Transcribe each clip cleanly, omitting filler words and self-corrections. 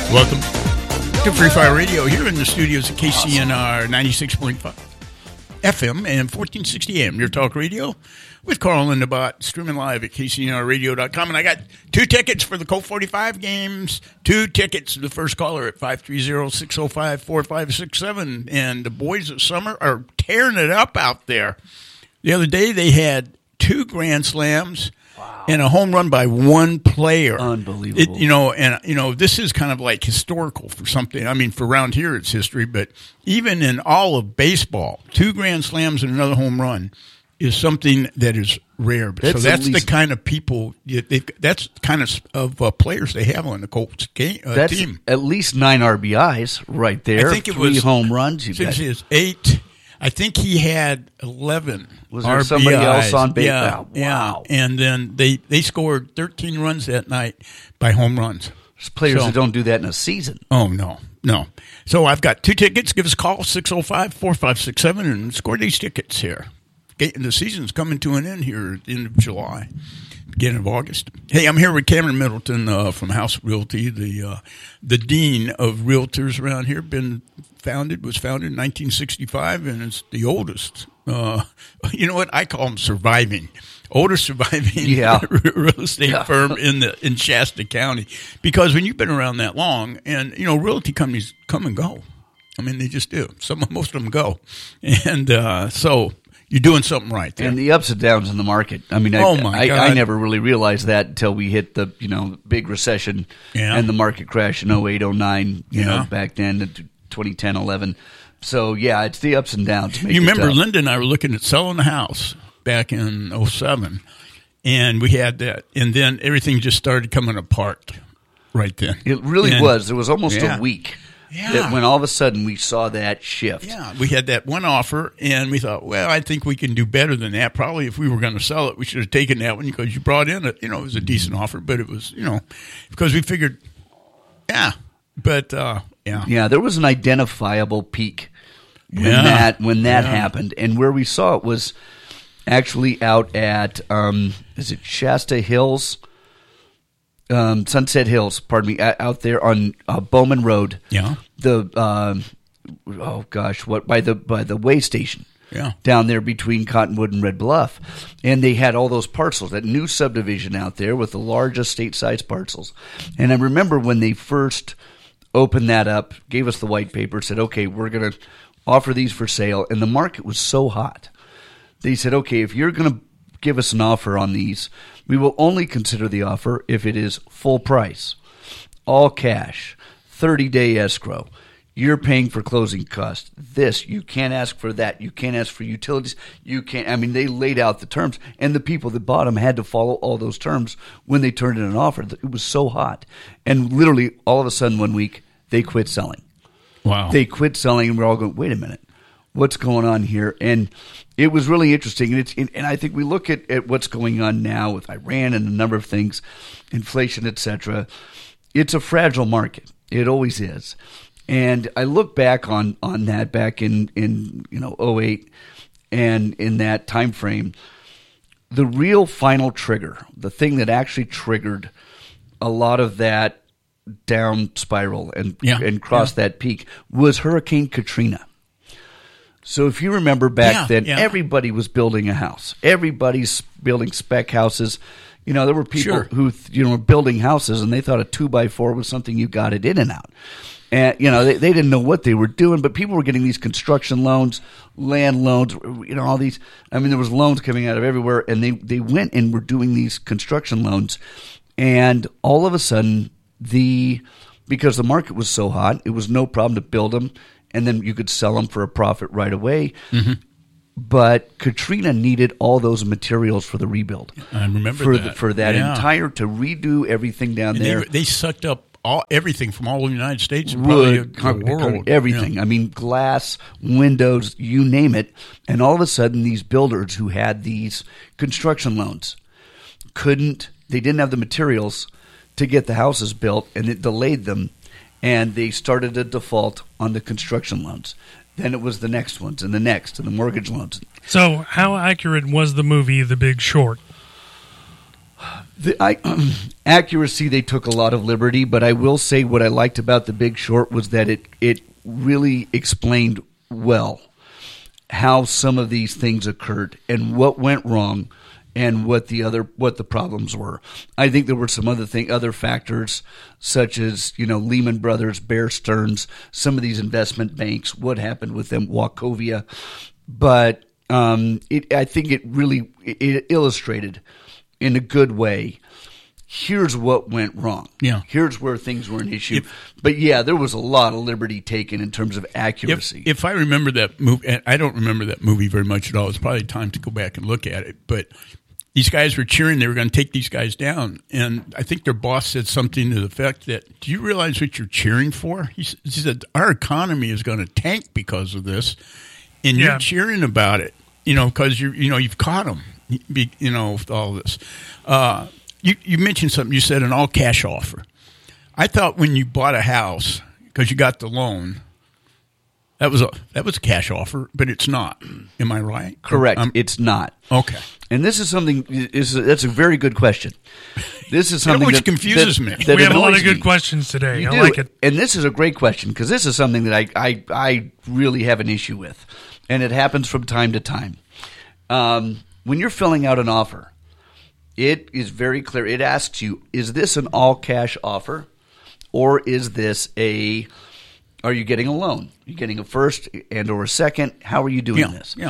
Welcome to Free Fire Radio here in the studios at KCNR 96.5 FM and 1460 AM. Your talk radio with Carl and the Bot, streaming live at KCNRradio.com. And I got 2 tickets for the Colt 45 games, 2 tickets to the first caller at 530-605-4567. And the boys at Summer are tearing it up out there. The other day they had 2 grand slams. Wow. And a home run by 1 player. Unbelievable. This is kind of like historical for something. I mean, for around here it's history, but even in all of baseball, 2 grand slams and another home run is something that is rare. So that's the kind of people, that's kind of players they have on the Colts team. At least 9 RBIs right there. I think it 3 was home runs. It's 8. I think he had 11 Was there RBIs. somebody else on base? Yeah, Wow. yeah. And then they scored 13 runs that night by home runs. There's players that don't do that in a season. Oh, no. So I've got 2 tickets. Give us a call, 605-4567, and score these tickets here. The season's coming to an end here at the end of July, beginning of August. Hey, I'm here with Cameron Middleton from House Realty, the dean of realtors around here. Was founded in 1965, and it's the oldest. You know what? I call them oldest surviving real estate firm in Shasta County. Because when you've been around that long, and realty companies come and go. I mean, they just do. Most of them go, and so you're doing something right there. And the ups and downs in the market. I mean, I never really realized that until we hit the big recession and the market crash in 08, 09. Back then. 2010, 11. So, it's the ups and downs. You remember Linda and I were looking at selling the house back in 07, and we had that. And then everything just started coming apart right then. It really was. There was almost a week that when all of a sudden we saw that shift. Yeah, we had that one offer, and we thought, well, I think we can do better than that. Probably if we were going to sell it, we should have taken that one because you brought in it was a decent offer, but it was, because we figured, but there was an identifiable peak when that happened, and where we saw it was actually out at is it Shasta Hills, Sunset Hills? Pardon me, out there on Bowman Road. Yeah. By the way station. Yeah. Down there between Cottonwood and Red Bluff. And they had all those parcels, that new subdivision out there with the largest state-sized parcels. And I remember when they first opened that up, gave us the white paper, said, okay, we're going to offer these for sale. And the market was so hot. They said, okay, if you're going to give us an offer on these, we will only consider the offer if it is full price, all cash, 30-day escrow. You're paying for closing costs. You can't ask for that. You can't ask for utilities. They laid out the terms, and the people that bought them had to follow all those terms when they turned in an offer. It was so hot. And literally, all of a sudden, one week, they quit selling. Wow. They quit selling, and we're all going, wait a minute, what's going on here? And it was really interesting. And I think we look at what's going on now with Iran and a number of things, inflation, et cetera. It's a fragile market. It always is. And I look back on that back in 08 and in that time frame, the real final trigger, the thing that actually triggered a lot of that down spiral and crossed that peak was Hurricane Katrina. So if you remember back then, everybody was building a house. Everybody's building spec houses. There were people who were building houses, and they thought a 2x4 was something you got it in and out. And, they didn't know what they were doing, but people were getting these construction loans, land loans, all these. I mean, there was loans coming out of everywhere, and they went and were doing these construction loans. And all of a sudden, because the market was so hot, it was no problem to build them, and then you could sell them for a profit right away. Mm-hmm. But Katrina needed all those materials for the rebuild. I remember that. For that entire, to redo everything down there. They sucked up everything from all of the United States and wood, probably the world. Everything. Yeah. I mean, glass, windows, you name it. And all of a sudden, these builders who had these construction loans they didn't have the materials to get the houses built, and it delayed them. And they started a default on the construction loans. Then it was the next ones and the next and the mortgage loans. So how accurate was the movie The Big Short? Accuracy, they took a lot of liberty, but I will say what I liked about The Big Short was that it really explained well how some of these things occurred and what went wrong and what the problems were. I think there were some other factors such as Lehman Brothers, Bear Stearns, some of these investment banks, what happened with them, Wachovia, but I think it really illustrated in a good way. Here's what went wrong. Yeah. Here's where things were an issue. But yeah, there was a lot of liberty taken in terms of accuracy. If I remember that movie, and I don't remember that movie very much at all. It's probably time to go back and look at it. But these guys were cheering. They were going to take these guys down. And I think their boss said something to the effect that, do you realize what you're cheering for? He said, our economy is going to tank because of this. And you're cheering about it, because you've caught them, with all this. You mentioned something. You said an all-cash offer. I thought when you bought a house because you got the loan, that was a cash offer, but it's not. Am I right? Correct. It's not. Okay. And this is something. That's a very good question. This is something which confuses me. We have a lot of good questions today. I like it. And this is a great question because this is something that I really have an issue with, and it happens from time to time. When you're filling out an offer, it is very clear. It asks you, is this an all-cash offer, or is this are you getting a loan? Are you getting a first and or a second? How are you doing this? Yeah.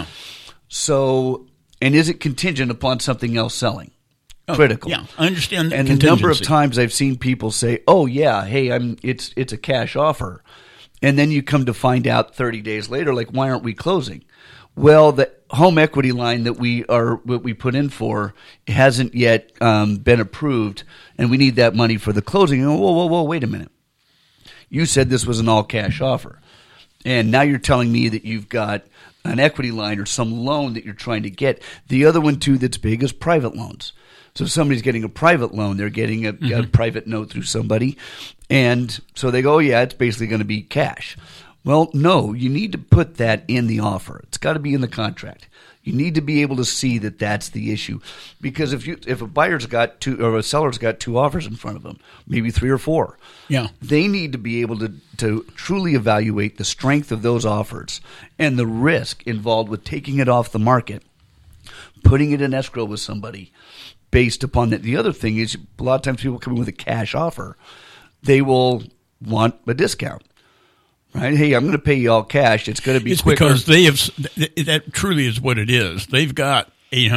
So, and is it contingent upon something else selling? Critical. Yeah, I understand that. And the number of times I've seen people say, oh, yeah, hey, it's a cash offer. And then you come to find out 30 days later, like, why aren't we closing? Well, the home equity line that we put in for hasn't yet been approved, and we need that money for the closing. And whoa, wait a minute. You said this was an all-cash offer, and now you're telling me that you've got an equity line or some loan that you're trying to get. The other one, too, that's big is private loans. So if somebody's getting a private loan, they're getting a private note through somebody, and so they go, oh, yeah, it's basically going to be cash. Well, no, you need to put that in the offer. It's got to be in the contract. You need to be able to see that that's the issue, because if a buyer's got two or a seller's got two offers in front of them, maybe three or four, they need to be able to truly evaluate the strength of those offers and the risk involved with taking it off the market, putting it in escrow with somebody based upon that. The other thing is a lot of times people come in with a cash offer, they will want a discount. Right? Hey, I'm going to pay you all cash. It's going to be quicker. Because they have. That truly is what it is. They've got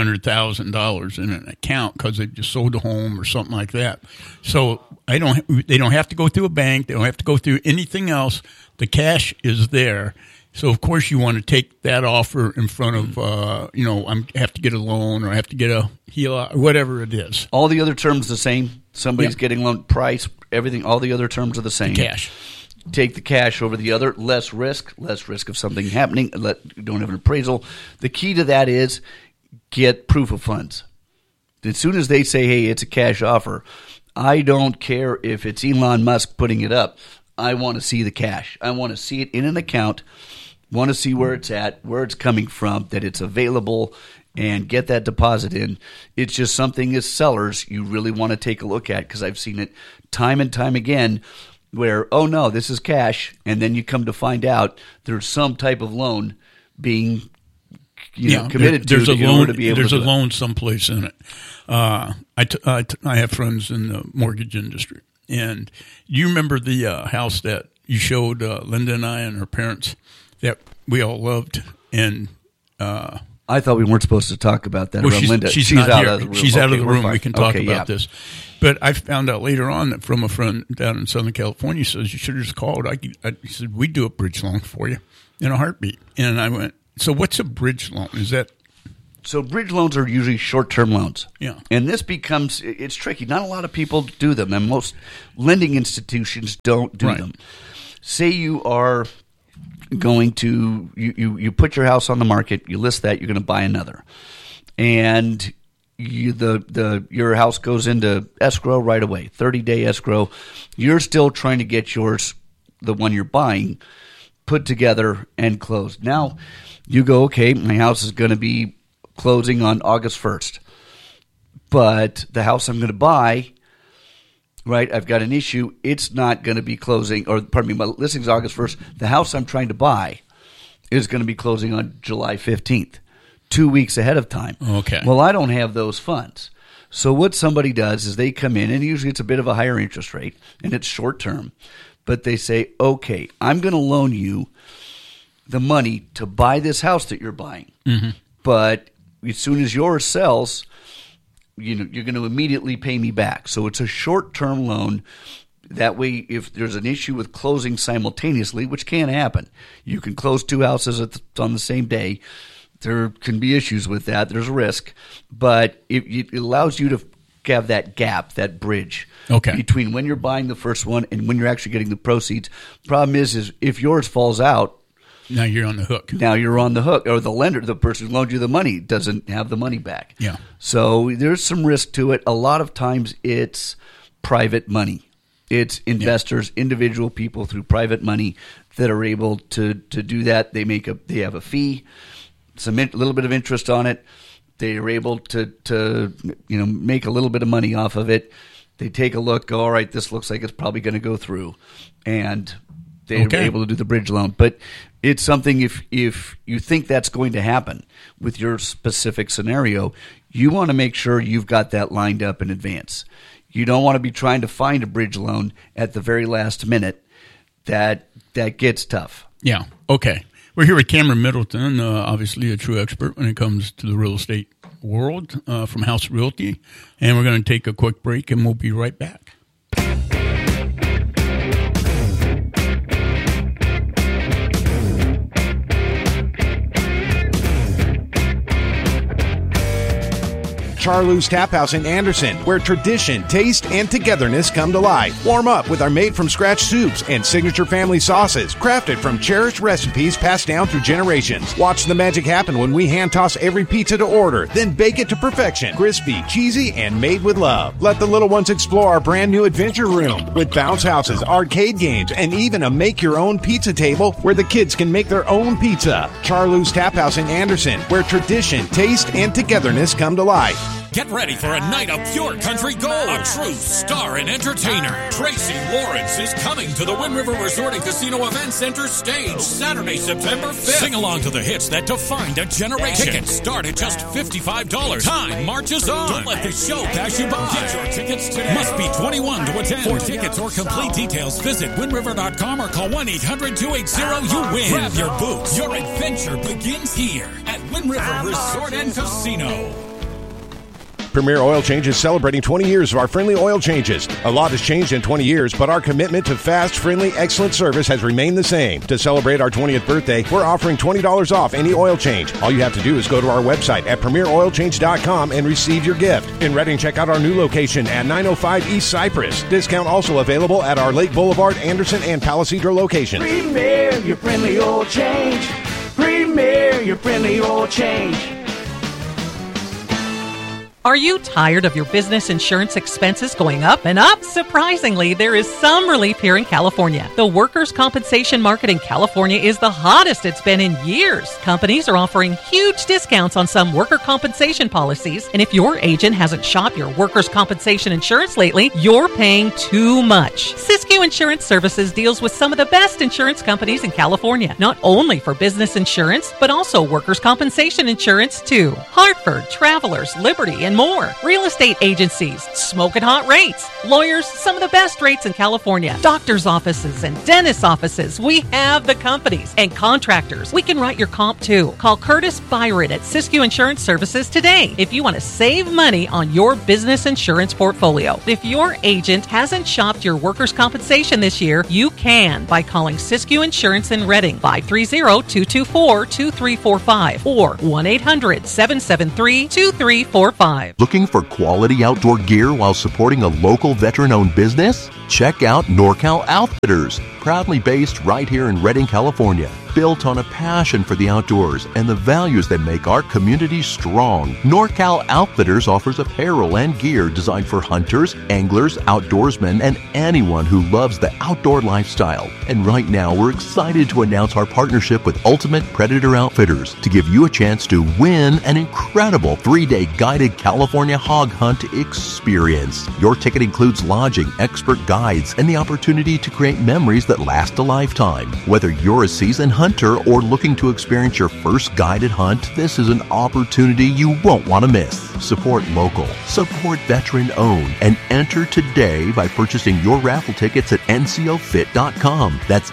$800,000 in an account because they've just sold a home or something like that. So they don't have to go through a bank. They don't have to go through anything else. The cash is there. So of course you want to take that offer in front of I have to get a loan or I have to get a HELOC or whatever it is. All the other terms the same. Somebody's getting loan price, everything. All the other terms are the same. The cash. Take the cash over the other, less risk of something happening, don't have an appraisal. The key to that is get proof of funds. As soon as they say, hey, it's a cash offer, I don't care if it's Elon Musk putting it up. I want to see the cash. I want to see it in an account, want to see where it's at, where it's coming from, that it's available, and get that deposit in. It's just something as sellers you really want to take a look at, because I've seen it time and time again where, oh, no, this is cash, and then you come to find out there's some type of loan being committed to in order to be able to do it. There's a loan someplace in it. I have friends in the mortgage industry, and you remember the house that you showed Linda and I and her parents that we all loved, and I thought we weren't supposed to talk about that. Well, Linda. She's not out of the room. She's out of the room. We can talk about this. But I found out later on that from a friend down in Southern California, says you should have just called. He said, we'd do a bridge loan for you in a heartbeat. And I went, so what's a bridge loan? Is that? So bridge loans are usually short-term loans. Yeah. And this becomes, it's tricky. Not a lot of people do them, and most lending institutions don't do them. Say you are going to, you put your house on the market, you list that, you're going to buy another. And your house goes into escrow right away, 30-day escrow. You're still trying to get yours, the one you're buying, put together and closed. Now you go, okay, my house is going to be closing on August 1st. but the house I'm going to buy, right, I've got an issue. It's not going to be closing, or pardon me, my listing's August 1st. The house I'm trying to buy is going to be closing on July 15th, 2 weeks ahead of time. Okay. Well, I don't have those funds. So what somebody does is they come in, and usually it's a bit of a higher interest rate, and it's short term. But they say, okay, I'm going to loan you the money to buy this house that you're buying. Mm-hmm. But as soon as yours sells, you're going to immediately pay me back. So it's a short-term loan. That way, if there's an issue with closing simultaneously, which can happen, you can close two houses on the same day. There can be issues with that. There's a risk. But it allows you to have that gap, that bridge between when you're buying the first one and when you're actually getting the proceeds. Problem is if yours falls out, now you're on the hook. Now you're on the hook, or the lender, the person who loaned you the money, doesn't have the money back. Yeah. So there's some risk to it. A lot of times it's private money. It's investors, individual people through private money that are able to do that. They have a fee, a little bit of interest on it. They are able to make a little bit of money off of it. They take a look, go, all right, this looks like it's probably going to go through, and they're able to do the bridge loan. But it's something, if you think that's going to happen with your specific scenario, you want to make sure you've got that lined up in advance. You don't want to be trying to find a bridge loan at the very last minute. That gets tough. Yeah. Okay. We're here with Cameron Middleton, obviously a true expert when it comes to the real estate world from House Realty. And we're going to take a quick break, and we'll be right back. Charlou's Tap House in Anderson, where tradition, taste, and togetherness come to life. Warm up with our made-from-scratch soups and signature family sauces, crafted from cherished recipes passed down through generations. Watch the magic happen when we hand-toss every pizza to order, then bake it to perfection. Crispy, cheesy, and made with love. Let the little ones explore our brand-new adventure room with bounce houses, arcade games, and even a make-your-own pizza table where the kids can make their own pizza. Charlou's Tap House in Anderson, where tradition, taste, and togetherness come to life. Get ready for a night of pure country gold. A true star and entertainer. Tracy Lawrence is coming to the Wind River Resort and Casino Event Center stage Saturday, September 5th. Sing along to the hits that defined a generation. Tickets start at just $55. Time marches on. Don't let the show pass you by. Get your tickets today. Must be 21 to attend. For tickets or complete details, visit windriver.com or call 1-800-280-YOU-WIN. Grab your boots. Your adventure begins here at Wind River Resort and Casino. Premier Oil Change is celebrating 20 years of our friendly oil changes. A lot has changed in 20 years, but our commitment to fast, friendly, excellent service has remained the same. To celebrate our 20th birthday, we're offering $20 off any oil change. All you have to do is go to our website at premieroilchange.com and receive your gift. In Reading, check out our new location at 905 East Cypress. Discount also available at our Lake Boulevard, Anderson, and Palisadro locations. Premier, your friendly oil change. Premier, your friendly oil change. Are you tired of your business insurance expenses going up and up? Surprisingly, there is some relief here in California. The workers' compensation market in California is the hottest it's been in years. Companies are offering huge discounts on some worker compensation policies, and if your agent hasn't shopped your workers' compensation insurance lately, you're paying too much. Siskiyou Insurance Services deals with some of the best insurance companies in California, not only for business insurance, but also workers' compensation insurance too. Hartford, Travelers, Liberty, and more. Real estate agencies, smoking hot rates. Lawyers, some of the best rates in California. Doctors' offices and dentist offices. We have the companies. And contractors. We can write your comp too. Call Curtis Byron at Siskiyou Insurance Services today if you want to save money on your business insurance portfolio. If your agent hasn't shopped your workers' compensation this year, you can by calling Siskiyou Insurance in Reading, 530-224-2345 or 1-800-773-2345. Looking for quality outdoor gear while supporting a local veteran-owned business? Check out NorCal Outfitters. proudly based right here in Redding, California. Built on a passion for the outdoors and the values that make our community strong, NorCal Outfitters offers apparel and gear designed for hunters, anglers, outdoorsmen, and anyone who loves the outdoor lifestyle. And right now, we're excited to announce our partnership with Ultimate Predator Outfitters to give you a chance to win an incredible 3-day guided California hog hunt experience. Your ticket includes lodging, expert guides, and the opportunity to create memories that last a lifetime. Whether you're a seasoned hunter or looking to experience your first guided hunt, this is an opportunity you won't want to miss. Support local, support veteran-owned, and enter today by purchasing your raffle tickets at ncofit.com. That's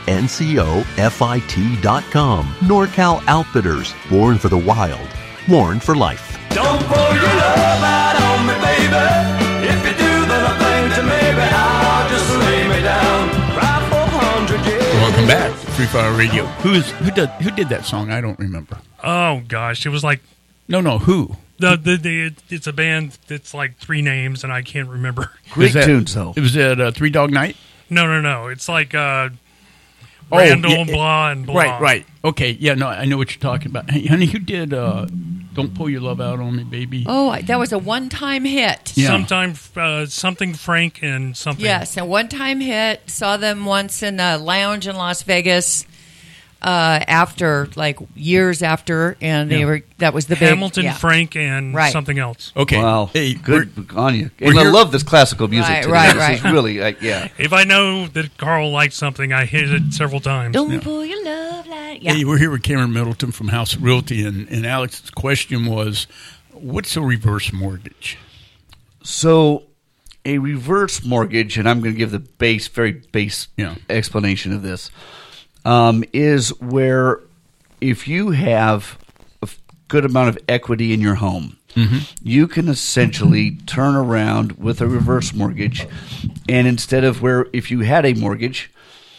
ncofit.com. NorCal Outfitters, born for the wild, worn for life. Don't pour your love out on me, baby. If you do, then I think that maybe I'll just lay me down. Right 400 years. Welcome back to Free Fire Radio. Who did that song? I don't remember. Oh gosh, it was like who? It's a band that's like 3 names and I can't remember. Great tunes though. It was at Three Dog Night. No. It's like Randall blah and blah. Right. Okay, yeah, no, I know what you're talking about. Hey, honey, who did Don't Pull Your Love Out on Me, Baby? Oh, that was a one-time hit. Yeah. Something Frank and something. Yes, a one-time hit. Saw them once in a lounge in Las Vegas after, like, years after, and that was the big... Hamilton, Frank, and something else. Okay. Wow. Hey, good on you. And I love this classical music today. Right. This is really, yeah. If I know that Carl likes something, I hit it several times. Don't pull your love like... Yeah. Hey, we're here with Cameron Middleton from House of Realty, and Alex's question was, what's a reverse mortgage? So, a reverse mortgage, and I'm going to give the very base explanation of this, is where if you have a good amount of equity in your home, you can essentially turn around with a reverse mortgage, and instead of where if you had a mortgage,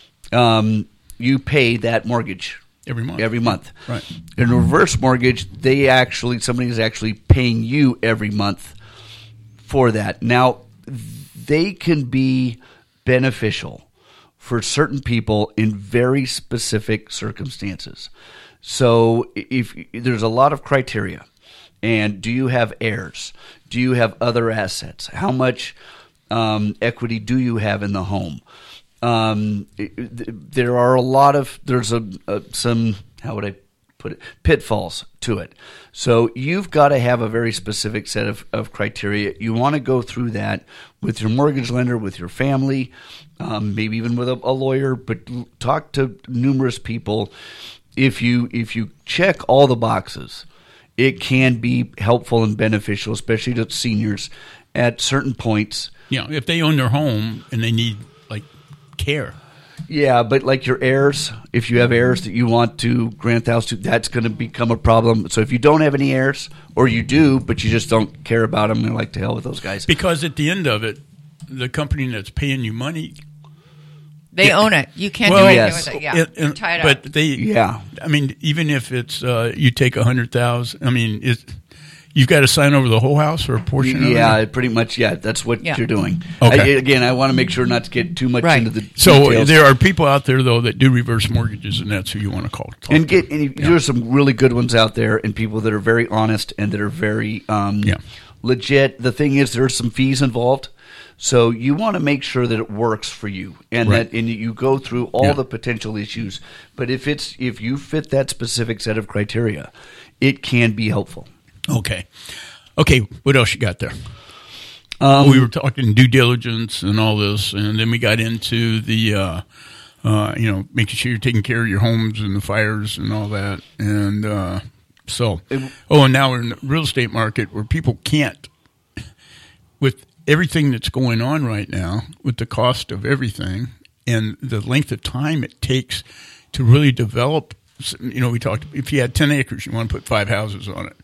you pay that mortgage every month. Right. In a reverse mortgage, somebody is actually paying you every month for that. Now, they can be beneficial for certain people in very specific circumstances. So if there's a lot of criteria, and do you have heirs? Do you have other assets? How much equity do you have in the home? There are there's some, how would I put it, pitfalls to it. So you've got to have a very specific set of criteria. You want to go through that with your mortgage lender, with your family, maybe even with a lawyer, but talk to numerous people. If you check all the boxes, it can be helpful and beneficial, especially to seniors at certain points. Yeah, if they own their home and they need care. Yeah, but like your heirs, if you have heirs that you want to grant the house to, that's going to become a problem. So if you don't have any heirs, or you do, but you just don't care about them, they're like, to hell with those guys. Because at the end of it, the company that's paying you money, they own it. You can't do anything with it. Yeah, you're tied up. But I mean, even if it's you take 100,000, I mean, you've got to sign over the whole house or a portion of it? Yeah, pretty much, that's what you're doing. Okay. I want to make sure not to get too much into the details. So there are people out there, though, that do reverse mortgages, and that's who you want to call. There's some really good ones out there, and people that are very honest and that are very legit. The thing is, there are some fees involved. So you want to make sure that it works for you, and that you go through all the potential issues. But if you fit that specific set of criteria, it can be helpful. Okay. What else you got there? We were talking due diligence and all this, and then we got into the, making sure you're taking care of your homes and the fires and all that. And and now we're in the real estate market where people can't, with everything that's going on right now, with the cost of everything and the length of time it takes to really develop. We talked, if you had 10 acres, you want to put 5 houses on it.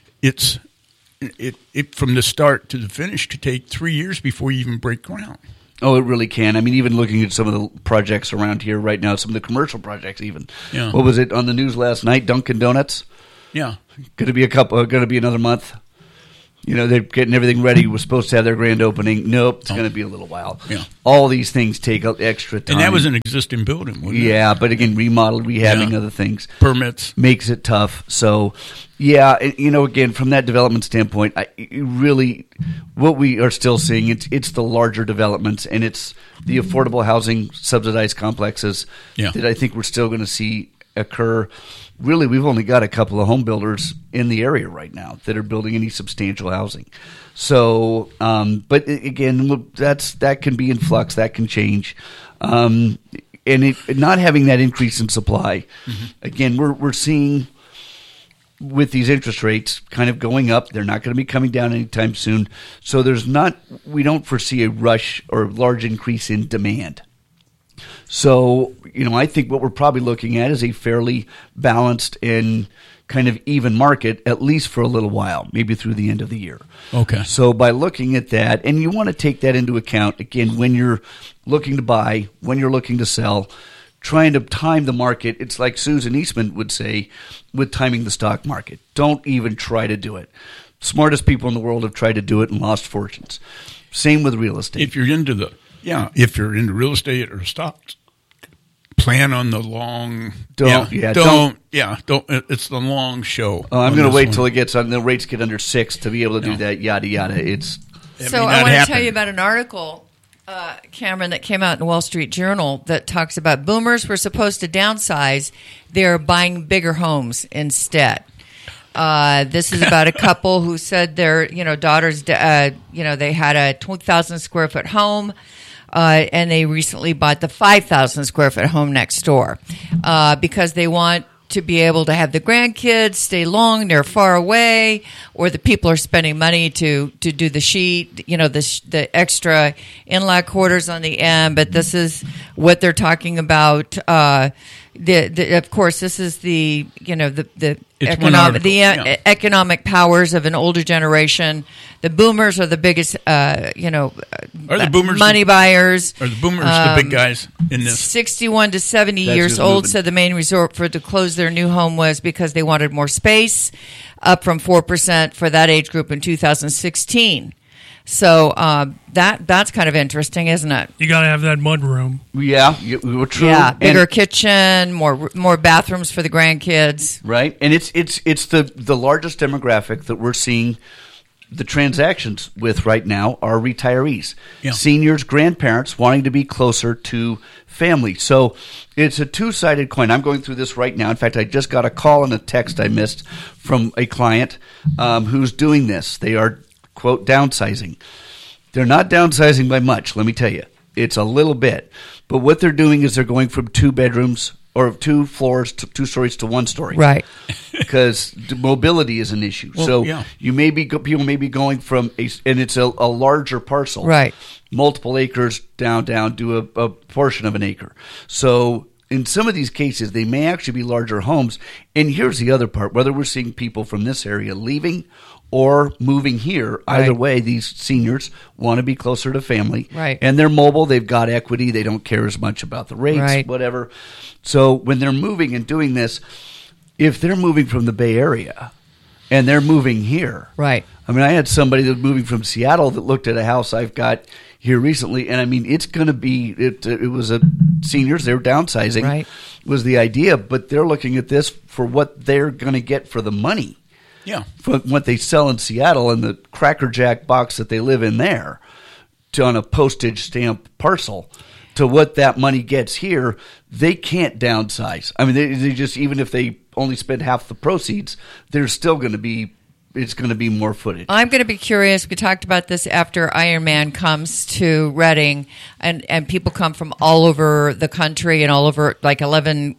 It from the start to the finish could take 3 years before you even break ground. Oh, it really can. I mean, even looking at some of the projects around here right now, some of the commercial projects even. Yeah. What was it on the news last night? Dunkin' Donuts? Yeah. Going to be another month. They're getting everything ready. We're supposed to have their grand opening. Nope, it's going to be a little while. Yeah. All these things take extra time. And that was an existing building, wasn't it? Yeah, but again, remodel, rehabbing, other things. Permits. Makes it tough. So, yeah, again, from that development standpoint, really what we are still seeing, it's the larger developments, and it's the affordable housing subsidized complexes that I think we're still going to see occur. Really, we've only got a couple of home builders in the area right now that are building any substantial housing. So, but again, that can be in flux. That can change. And not having that increase in supply, again, we're seeing with these interest rates kind of going up. They're not going to be coming down anytime soon. So we don't foresee a rush or large increase in demand. So, I think what we're probably looking at is a fairly balanced and kind of even market, at least for a little while, maybe through the end of the year. Okay. So by looking at that, and you want to take that into account, again, when you're looking to buy, when you're looking to sell, trying to time the market, it's like Susan Eastman would say with timing the stock market. Don't even try to do it. Smartest people in the world have tried to do it and lost fortunes. Same with real estate. If you're into real estate or stocks, plan on the long. Don't. It's the long show. Oh, I'm going to wait till it gets on. The rates get under 6 to be able to do that. Yada yada. I want to tell you about an article, Cameron, that came out in the Wall Street Journal that talks about boomers were supposed to downsize. They're buying bigger homes instead. This is about a couple who said their daughters. They had a 2,000 square foot home. And they recently bought the 5,000 square foot home next door because they want to be able to have the grandkids stay long. They're far away, or the people are spending money to do the sheet, the extra in-law quarters on the end. But this is what they're talking about. Of course, this is the economic powers of an older generation. The boomers are the biggest, are the boomers money buyers. Are the boomers the big guys in this? 61 to 70 years old said the main resort to close their new home was because they wanted more space, up from 4% for that age group in 2016. So that's kind of interesting, isn't it? You got to have that mud room. Yeah, true. Yeah, bigger kitchen, more bathrooms for the grandkids. Right, and it's the largest demographic that we're seeing the transactions with right now are retirees, seniors, grandparents wanting to be closer to family. So it's a two-sided coin. I'm going through this right now. In fact, I just got a call and a text I missed from a client who's doing this. They are, quote, downsizing. They're not downsizing by much, let me tell you. It's a little bit. But what they're doing is they're going from 2 bedrooms or 2 floors to 2 stories to 1 story. Right. Because mobility is an issue. Well, so people may be going from and it's a larger parcel. Right. Multiple acres down to a portion of an acre. So in some of these cases, they may actually be larger homes. And here's the other part, whether we're seeing people from this area leaving or moving here, either way, these seniors want to be closer to family. Right. And they're mobile. They've got equity. They don't care as much about the rates, whatever. So when they're moving and doing this, if they're moving from the Bay Area and they're moving here. Right. I mean, I had somebody that was moving from Seattle that looked at a house I've got here recently, and I mean, it's going to be, it was a seniors, they were downsizing, was the idea, but they're looking at this for what they're going to get for the money. Yeah. For what they sell in Seattle and the Cracker Jack box that they live in there on a postage stamp parcel to what that money gets here, they can't downsize. I mean, they just, even if they only spend half the proceeds, they're still going to be, it's going to be more footage. I'm going to be curious. We talked about this after Ironman comes to Reading, and people come from all over the country and all over, like 11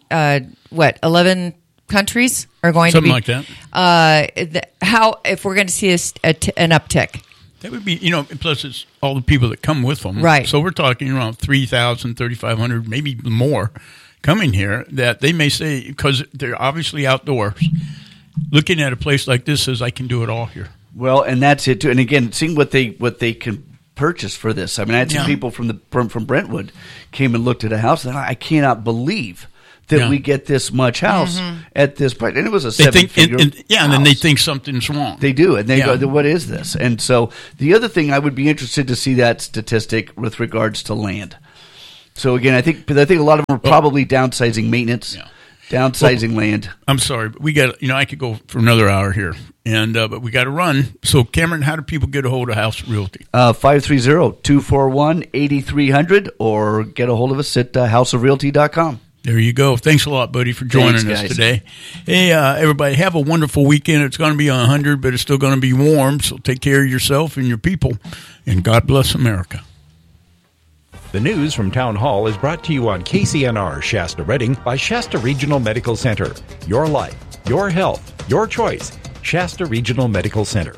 countries are going something to be. Something like that. How, if we're going to see an uptick? That would be, plus it's all the people that come with them. Right. So we're talking around 3,000, 3,500, maybe more coming here that they may say, because they're obviously outdoors, looking at a place like this says, I can do it all here. Well, and that's it too. And again, seeing what they can purchase for this. I mean, I had some people from Brentwood came and looked at a house, and I cannot believe that we get this much house at this price. And it was a seven-figure and then house. they think something's wrong. They do, and they go, what is this? And so the other thing, I would be interested to see that statistic with regards to land. So again, I think a lot of them are probably downsizing maintenance, downsizing land. I'm sorry, but we got, I could go for another hour here, and but we got to run. So Cameron, how do people get a hold of House Realty? 530-241-8300, or get a hold of us at houseofrealty.com. There you go. Thanks a lot, buddy, for joining us today. Hey, everybody, have a wonderful weekend. It's going to be 100, but it's still going to be warm, so take care of yourself and your people, and God bless America. The news from Town Hall is brought to you on KCNR Shasta Redding by Shasta Regional Medical Center. Your life, your health, your choice. Shasta Regional Medical Center.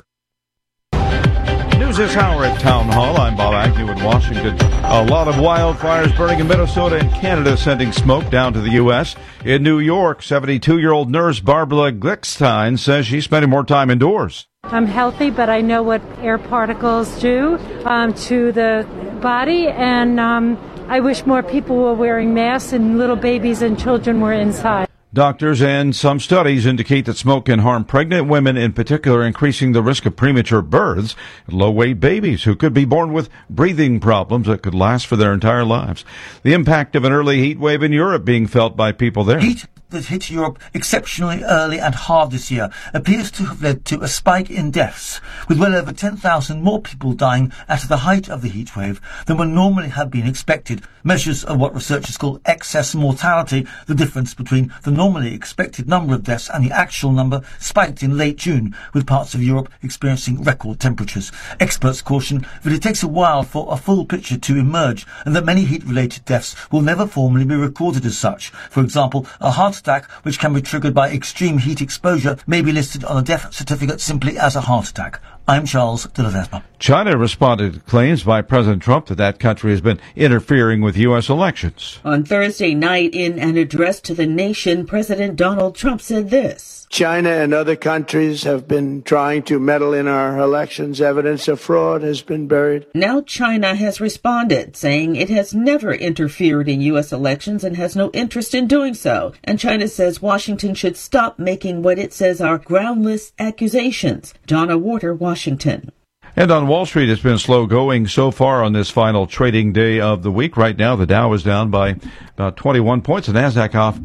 News this hour at Town Hall. I'm Bob Agnew in Washington. A lot of wildfires burning in Minnesota and Canada, sending smoke down to the U.S. In New York, 72-year-old nurse Barbara Glickstein says she's spending more time indoors. I'm healthy, but I know what air particles do to the body, and I wish more people were wearing masks and little babies and children were inside. Doctors and some studies indicate that smoke can harm pregnant women, in particular, increasing the risk of premature births and low-weight babies who could be born with breathing problems that could last for their entire lives. The impact of an early heat wave in Europe being felt by people there. Heat that hit Europe exceptionally early and hard this year appears to have led to a spike in deaths, with well over 10,000 more people dying at the height of the heat wave than would normally have been expected. Measures of what researchers call excess mortality, the difference between the normally expected number of deaths and the actual number, spiked in late June, with parts of Europe experiencing record temperatures. Experts caution that it takes a while for a full picture to emerge, and that many heat-related deaths will never formally be recorded as such. For example, a heart attack, which can be triggered by extreme heat exposure, may be listed on a death certificate simply as a heart attack. I'm Charles de la Vespa. China responded to claims by President Trump that country has been interfering with U.S. elections. On Thursday night, in an address to the nation, President Donald Trump said this. China and other countries have been trying to meddle in our elections. Evidence of fraud has been buried. Now China has responded, saying it has never interfered in U.S. elections and has no interest in doing so. And China says Washington should stop making what it says are groundless accusations. Donna Warder, Washington. And on Wall Street, it's been slow going so far on this final trading day of the week. Right now, the Dow is down by about 21 points, the NASDAQ off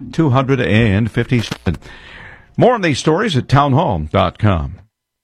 257. More on these stories at townhall.com.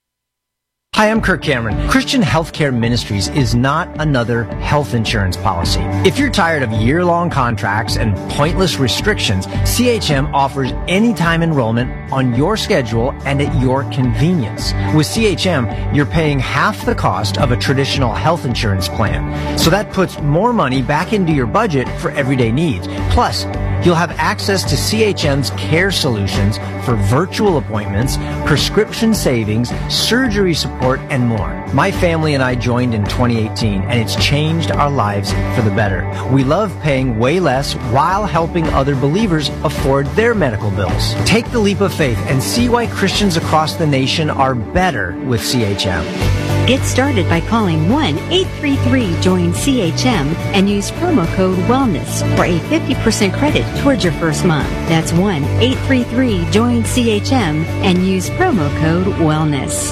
Hi, I'm Kirk Cameron. Christian Healthcare Ministries is not another health insurance policy. If you're tired of year-long contracts and pointless restrictions, CHM offers anytime enrollment on your schedule and at your convenience. With CHM, you're paying half the cost of a traditional health insurance plan. So that puts more money back into your budget for everyday needs. Plus, you'll have access to CHM's care solutions for virtual appointments, prescription savings, surgery support, and more. My family and I joined in 2018, and it's changed our lives for the better. We love paying way less while helping other believers afford their medical bills. Take the leap of faith and see why Christians across the nation are better with CHM. Get started by calling 1-833-JOIN-CHM and use promo code WELLNESS for a 50% credit towards your first month. That's 1-833-JOIN-CHM and use promo code WELLNESS.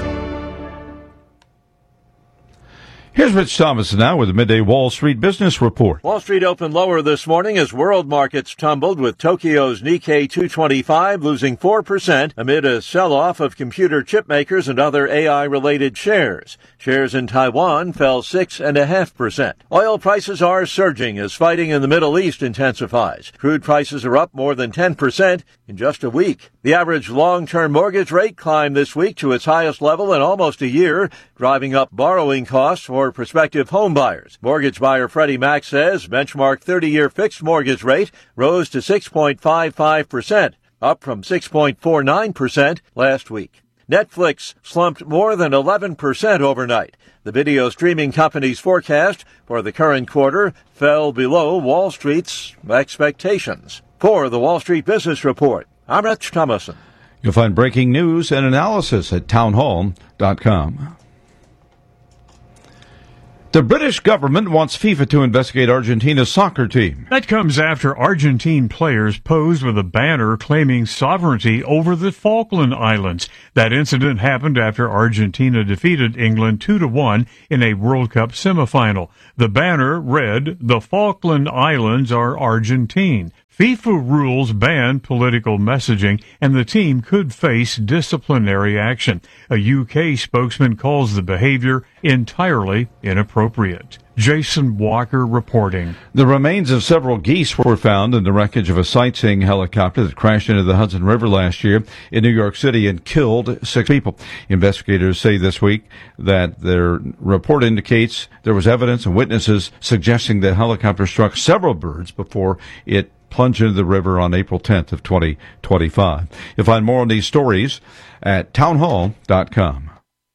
Here's Rich Thomas now with the Midday Wall Street Business Report. Wall Street opened lower this morning as world markets tumbled, with Tokyo's Nikkei 225 losing 4% amid a sell-off of computer chip makers and other AI-related shares. Shares in Taiwan fell 6.5%. Oil prices are surging as fighting in the Middle East intensifies. Crude prices are up more than 10% in just a week. The average long-term mortgage rate climbed this week to its highest level in almost a year, driving up borrowing costs for prospective home buyers. Mortgage buyer Freddie Mac says benchmark 30-year fixed mortgage rate rose to 6.55%, up from 6.49% last week. Netflix slumped more than 11% overnight. The video streaming company's forecast for the current quarter fell below Wall Street's expectations. For the Wall Street Business Report, I'm Rich Thomason. You'll find breaking news and analysis at townhall.com. The British government wants FIFA to investigate Argentina's soccer team. That comes after Argentine players posed with a banner claiming sovereignty over the Falkland Islands. That incident happened after Argentina defeated England 2-1 in a World Cup semifinal. The banner read, "The Falkland Islands are Argentine." FIFA rules ban political messaging, and the team could face disciplinary action. A UK spokesman calls the behavior entirely inappropriate. Jason Walker reporting. The remains of several geese were found in the wreckage of a sightseeing helicopter that crashed into the Hudson River last year in New York City and killed 6 people. Investigators say this week that their report indicates there was evidence and witnesses suggesting the helicopter struck several birds before it plunged into the river on April 10th of 2025. You'll find more on these stories at townhall.com.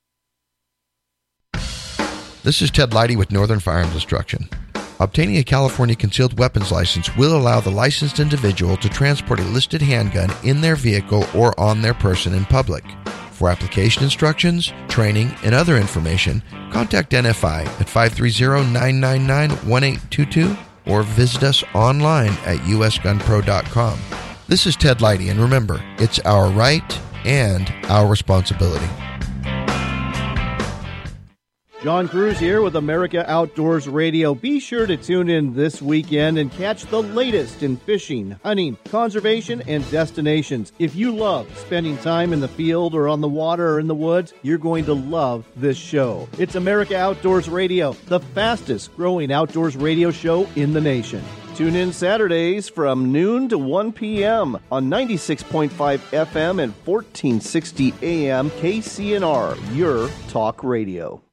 This is Ted Leidy with Northern Firearms Instruction. Obtaining a California concealed weapons license will allow the licensed individual to transport a listed handgun in their vehicle or on their person in public. For application instructions, training, and other information, contact NFI at 530-999-1822 or visit us online at usgunpro.com. This is Ted Leidy, and remember, it's our right and our responsibility. John Cruz here with America Outdoors Radio. Be sure to tune in this weekend and catch the latest in fishing, hunting, conservation, and destinations. If you love spending time in the field or on the water or in the woods, you're going to love this show. It's America Outdoors Radio, the fastest growing outdoors radio show in the nation. Tune in Saturdays from noon to 1 p.m. on 96.5 FM and 1460 AM KCNR, your talk radio.